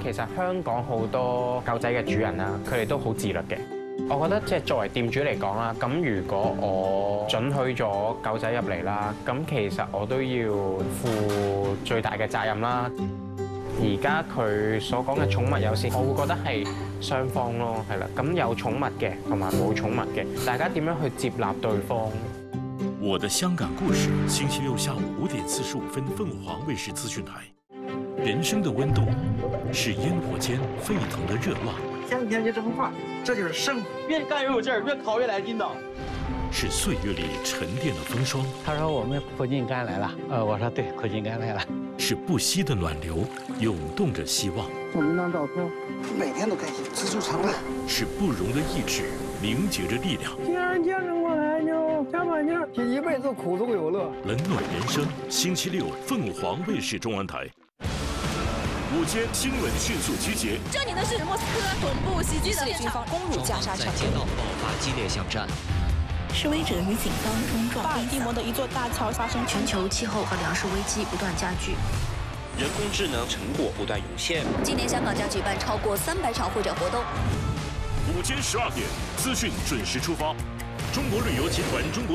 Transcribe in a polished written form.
其實香港好多狗仔嘅主人啦，佢哋都好自律嘅。我覺得即係作為店主嚟講啦，咁如果我准許咗狗仔入嚟啦，咁其實我都要負最大嘅責任啦。而家佢所講嘅寵物友善，我會覺得係雙方咯，係啦。咁有寵物嘅同埋冇寵物嘅，大家點樣去接納對方？ 我的香港故事，星期六下午5:45，凤凰卫視資訊台。人生的溫度，是煙火間沸騰的熱浪。 天天就這麼畫，這就是生活。越幹越有勁兒，越烤越來勁的。 是歲月裏沉澱的風霜。 他說我們苦盡甘來了，我說對，苦盡甘來了。 是不息的暖流，湧動着希望。 我們張照片，每天都開心，知足常樂。 是不容的意志，凝結着力量。 既然見證過來就加把勁，這一輩子苦中有樂。 冷暖人生，星期六鳳凰衛視中文台。午間新聞迅速集結。 這裡呢是莫斯科總部襲擊的軍方攻入加沙城， 街道爆發激烈巷戰。 示威者與警方衝撞。 巴爾的摩的一座大橋發生全球氣候和糧食危機不斷加劇， 人工智能成果不斷湧現。 今年香港將舉辦超過300場會展活動。 午間12點，資訊準時出發。中國旅遊集團中國